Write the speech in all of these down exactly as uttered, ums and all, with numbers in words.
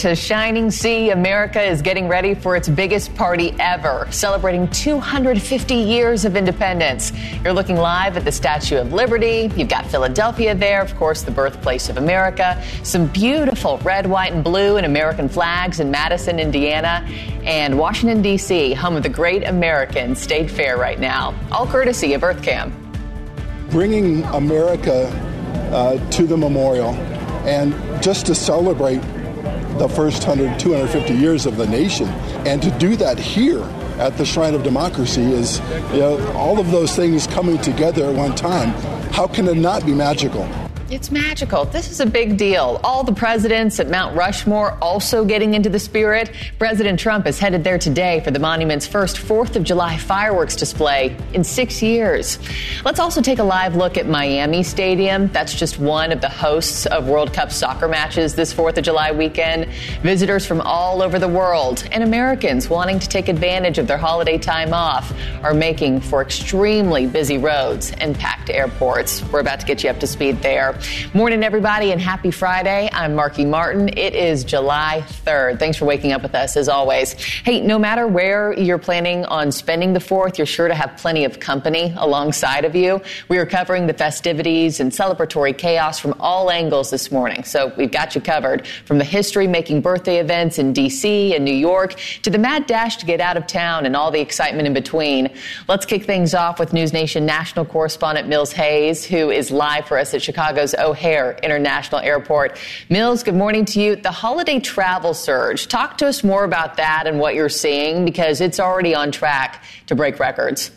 To Shining Sea, America is getting ready for its biggest party ever, celebrating two hundred fifty years of independence. You're looking live at the Statue of Liberty. You've got Philadelphia there, of course, the birthplace of America. Some beautiful red, white, and blue and American flags in Madison, Indiana. And Washington, D C, home of the Great American State Fair right now. All courtesy of EarthCam. Bringing America uh, to the memorial and just to celebrate the first one hundred, two hundred fifty years of the nation. And to do that here at the Shrine of Democracy is, you know, all of those things coming together at one time. How can it not be magical? It's magical. This is a big deal. All the presidents at Mount Rushmore also getting into the spirit. President Trump is headed there today for the monument's first fourth of July fireworks display in six years. Let's also take a live look at Miami Stadium. That's just one of the hosts of World Cup soccer matches this fourth of July weekend. Visitors from all over the world and Americans wanting to take advantage of their holiday time off are making for extremely busy roads and packed airports. We're about to get you up to speed there. Morning, everybody, and happy Friday. I'm Marky Martin. It is July third. Thanks for waking up with us, as always. Hey, no matter where you're planning on spending the fourth, you're sure to have plenty of company alongside of you. We are covering the festivities and celebratory chaos from all angles this morning, so we've got you covered. From the history-making birthday events in D C and New York to the mad dash to get out of town and all the excitement in between. Let's kick things off with News Nation national correspondent Mills Hayes, who is live for us at Chicago's O'Hare International Airport. Mills, good morning to you. The holiday travel surge. Talk to us more about that and what you're seeing, because it's already on track to break records.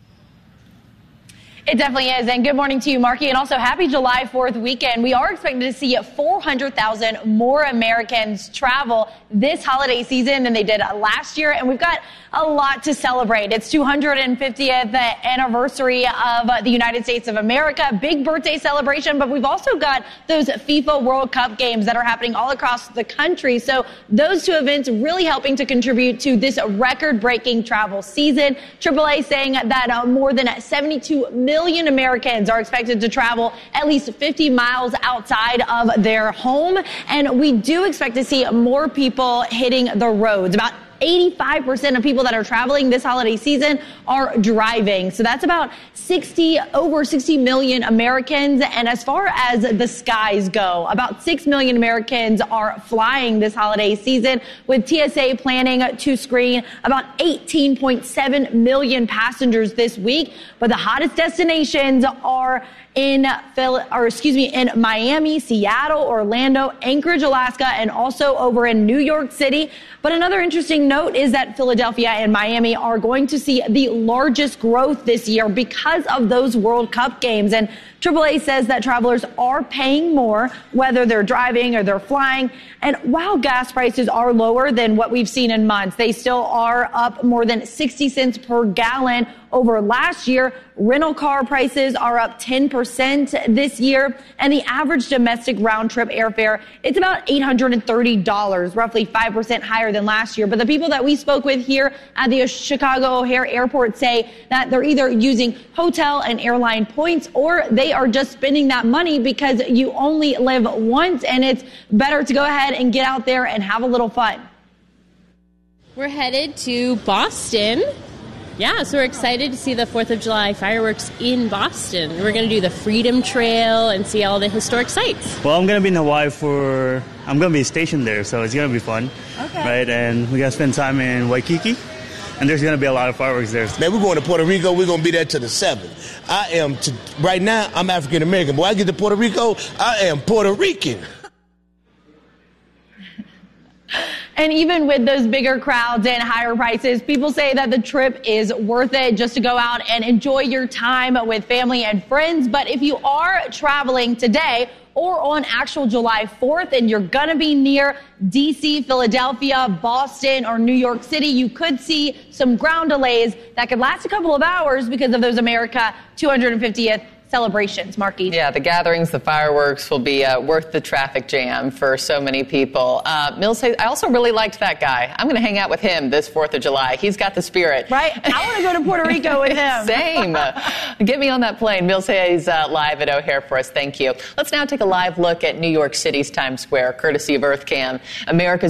It definitely is. And good morning to you, Marky. And also happy July fourth weekend. We are expecting to see four hundred thousand more Americans travel this holiday season than they did last year. And we've got a lot to celebrate. It's two hundred fiftieth anniversary of the United States of America. Big birthday celebration. But we've also got those FIFA World Cup games that are happening all across the country. So those two events really helping to contribute to this record-breaking travel season. triple A saying that uh, more than seventy-two million Americans are expected to travel at least fifty miles outside of their home. And we do expect to see more people hitting the roads. About eighty-five percent of people that are traveling this holiday season are driving. So that's about sixty, over sixty million Americans. And as far as the skies go, about six million Americans are flying this holiday season, with T S A planning to screen about eighteen point seven million passengers this week. But the hottest destinations are in Phil, or excuse me, in Miami, Seattle, Orlando, Anchorage, Alaska, and also over in New York City. But another interesting note is that Philadelphia and Miami are going to see the largest growth this year because of those World Cup games. And triple A says that travelers are paying more, whether they're driving or they're flying. And while gas prices are lower than what we've seen in months, they still are up more than sixty cents per gallon over last year. Rental car prices are up ten percent this year. And the average domestic round trip airfare, it's about eight hundred thirty dollars, roughly five percent higher than last year. But the people that we spoke with here at the Chicago O'Hare Airport say that they're either using hotel and airline points, or they are just spending that money because you only live once, and it's better to go ahead and get out there and have a little fun. We're headed to Boston. Yeah, so we're excited to see the fourth of July fireworks in Boston. We're going to do the Freedom Trail and see all the historic sites. Well, I'm going to be in Hawaii for, I'm going to be stationed there, so it's going to be fun. Okay. Right, and we got to spend time in Waikiki, and there's going to be a lot of fireworks there. Man, we're going to Puerto Rico. We're going to be there till the seventh. I am, to, right now, I'm African-American. But when I get to Puerto Rico, I am Puerto Rican. And even with those bigger crowds and higher prices, people say that the trip is worth it just to go out and enjoy your time with family and friends. But if you are traveling today or on actual July fourth and you're going to be near D C, Philadelphia, Boston, or New York City, you could see some ground delays that could last a couple of hours because of those America two hundred fiftieth celebrations, Marky. Yeah, the gatherings, the fireworks will be uh, worth the traffic jam for so many people. Uh, Mills says, I also really liked that guy. I'm going to hang out with him this fourth of July. He's got the spirit. Right? I want to go to Puerto Rico with him. Same. Get me on that plane. Mills Hayes uh, live at O'Hare for us. Thank you. Let's now take a live look at New York City's Times Square, courtesy of EarthCam. America's